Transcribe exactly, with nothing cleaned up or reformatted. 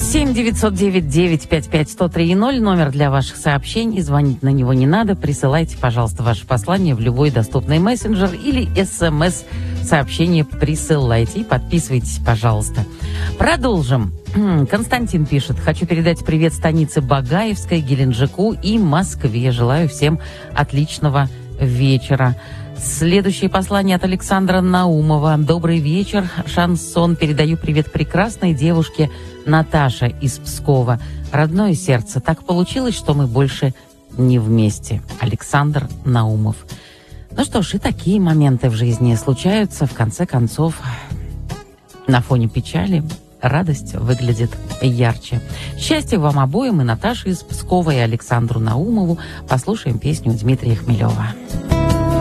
семь девятьсот девять девять пять пять сто три ноль, номер для ваших сообщений. Звонить на него не надо. Присылайте, пожалуйста, ваше послание в любой доступный мессенджер или смс-сообщение присылайте. И подписывайтесь, пожалуйста. Продолжим. Константин пишет. Хочу передать привет станице Багаевской, Геленджику и Москве. Желаю всем отличного вечера. Следующее послание от Александра Наумова. Добрый вечер, шансон. Передаю привет прекрасной девушке Наташе из Пскова. Родное сердце. Так получилось, что мы больше не вместе. Александр Наумов. Ну что ж, и такие моменты в жизни случаются. В конце концов, на фоне печали радость выглядит ярче. Счастья вам обоим, и Наташе из Пскова, и Александру Наумову. Послушаем песню Дмитрия Хмелева.